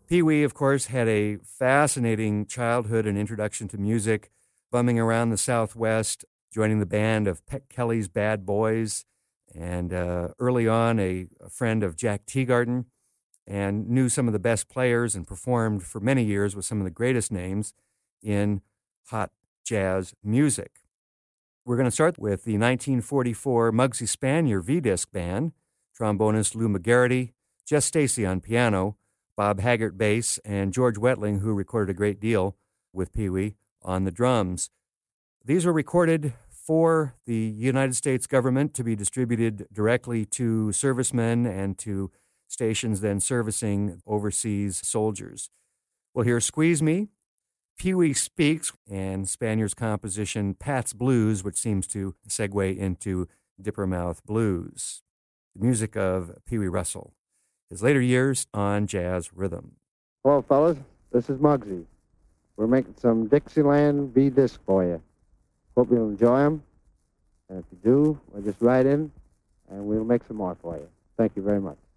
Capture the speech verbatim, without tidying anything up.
Pee Wee, of course, had a fascinating childhood and introduction to music, bumming around the Southwest, joining the band of Pet Kelly's Bad Boys, and uh, early on a, a friend of Jack Teagarden, and knew some of the best players and performed for many years with some of the greatest names in hot jazz music. We're going to start with the nineteen forty-four Muggsy Spanier V-Disc Band, trombonist Lou McGarity, Jess Stacy on piano, Bob Haggart bass, and George Wetling, who recorded a great deal with Pee Wee, on the drums. These were recorded for the United States government to be distributed directly to servicemen and to stations then servicing overseas soldiers. We'll hear Squeeze Me, Pee Wee Speaks, and Spanier's composition Pat's Blues, which seems to segue into Dippermouth Blues, the music of Pee Wee Russell, his later years on Jazz Rhythm. Hello, fellas. This is Muggsy. We're making some Dixieland V-Disc for you. Hope you'll enjoy them. And if you do, well, just write in, and we'll make some more for you. Thank you very much.